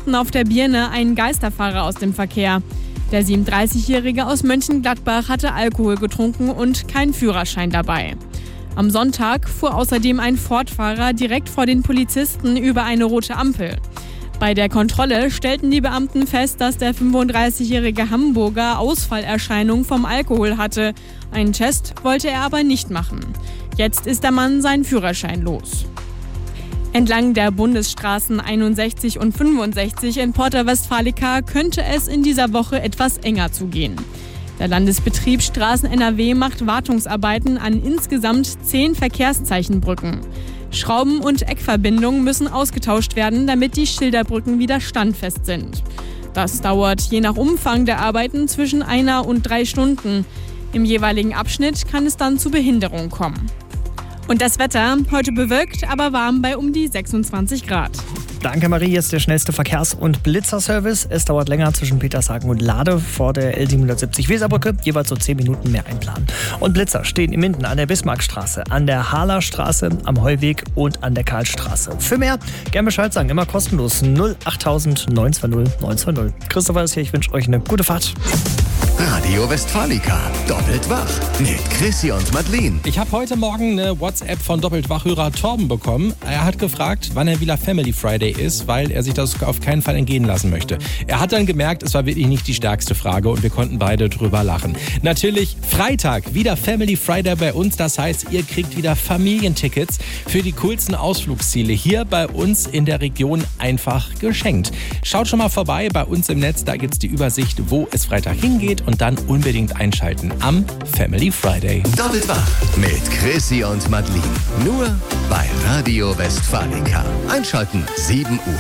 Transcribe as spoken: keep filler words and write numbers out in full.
Polizisten auf der Birne einen Geisterfahrer aus dem Verkehr. Der siebenunddreißigjährige aus Mönchengladbach hatte Alkohol getrunken und keinen Führerschein dabei. Am Sonntag fuhr außerdem ein Ford-Fahrer direkt vor den Polizisten über eine rote Ampel. Bei der Kontrolle stellten die Beamten fest, dass der fünfunddreißigjährige Hamburger Ausfallerscheinungen vom Alkohol hatte. Einen Test wollte er aber nicht machen. Jetzt ist der Mann seinen Führerschein los. Entlang der Bundesstraßen einundsechzig und fünfundsechzig in Porta Westfalica könnte es in dieser Woche etwas enger zugehen. Der Landesbetrieb Straßen N R W macht Wartungsarbeiten an insgesamt zehn Verkehrszeichenbrücken. Schrauben und Eckverbindungen müssen ausgetauscht werden, damit die Schilderbrücken wieder standfest sind. Das dauert je nach Umfang der Arbeiten zwischen einer und drei Stunden. Im jeweiligen Abschnitt kann es dann zu Behinderungen kommen. Und das Wetter, heute bewölkt, aber warm bei um die sechsundzwanzig Grad. Danke Marie, jetzt der schnellste Verkehrs- und Blitzerservice. Es dauert länger zwischen Petershagen und Lade vor der L siebenhundertsiebzig Weserbrücke, jeweils so zehn Minuten mehr einplanen. Und Blitzer stehen in Minden an der Bismarckstraße, an der Haaler Straße, am Heuweg und an der Karlstraße. Für mehr gerne Bescheid sagen, immer kostenlos null achttausend neun zwei null neun zwei null. Christopher ist hier, ich wünsche euch eine gute Fahrt. Radio Westfalica, doppelt wach mit Chrissy und Madeleine. Ich habe heute Morgen eine WhatsApp von Doppelt-Wach-Hörer Torben bekommen. Er hat gefragt, wann er wieder Family Friday ist, weil er sich das auf keinen Fall entgehen lassen möchte. Er hat dann gemerkt, es war wirklich nicht die stärkste Frage und wir konnten beide drüber lachen. Natürlich Freitag, wieder Family Friday bei uns. Das heißt, ihr kriegt wieder Familientickets für die coolsten Ausflugsziele hier bei uns in der Region einfach geschenkt. Schaut schon mal vorbei bei uns im Netz, da gibt es die Übersicht, wo es Freitag hingeht. Und dann unbedingt einschalten am Family Friday. Doppelt wach mit Chrissy und Madeleine. Nur bei Radio Westfalica. Einschalten sieben Uhr.